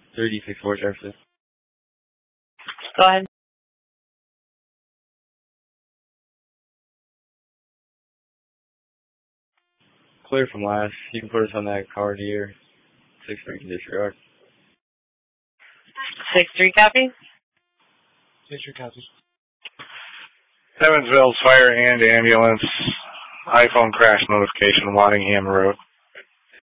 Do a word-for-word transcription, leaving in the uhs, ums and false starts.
three D six four Jefferson. Go ahead. Clear from last. You can put us on that card here. six three disregard. six three copy? six three copy. Evansville's fire and ambulance. iPhone crash notification, Waddingham Road.